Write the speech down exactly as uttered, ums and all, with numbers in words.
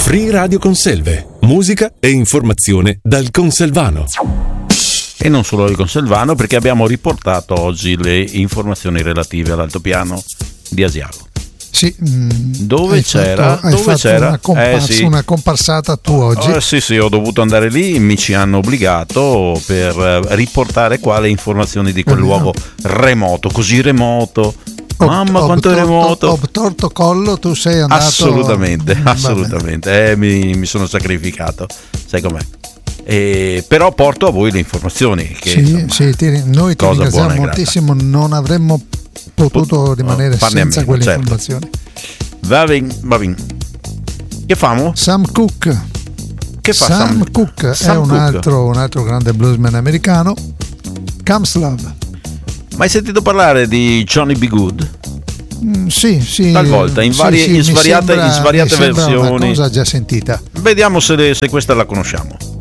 Free Radio Conselve, musica e informazione dal Conselvano. E non solo dal Conselvano, perché abbiamo riportato oggi le informazioni relative all'altopiano di Asiago. Sì, dove hai c'era? Fatto, hai dove fatto c'era? Una, comparsa, eh, sì. una comparsata tu oggi. Oh, sì, sì, ho dovuto andare lì, mi ci hanno obbligato per riportare qua le informazioni di quel luogo remoto, così remoto. Mamma, quanto è remoto! Ho torto collo, tu sei andato. Assolutamente, assolutamente. Eh, mi, mi sono sacrificato, sai com'è. Eh, però porto a voi le informazioni. Che, sì, insomma, sì, ti, noi ti ringraziamo moltissimo, non avremmo potuto rimanere oh, senza quelle certo. informazioni. Va bene, va bene. Che famo? Sam Cooke. Che fa Sam, Sam Cooke Sam è un Cooke. altro, un altro grande bluesman americano. Comes Love. Ma hai sentito parlare di Johnny B. Good? Mm, sì, sì. Talvolta, in, varie, sì, sì, in svariate, sembra, in svariate mi sembra versioni. Una cosa già sentita. Vediamo se, le, se questa la conosciamo.